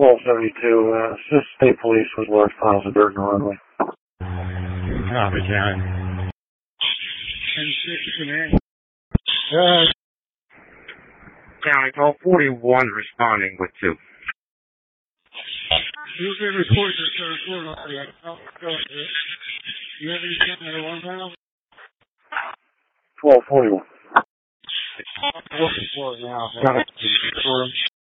1272, assist state police with large piles of dirt in the runway. Copy, County. 10-6 command. County, call 41 responding with 2. You can report your third floor already. You have any something at 1 pound? 1241. Fourth floor now. Got it.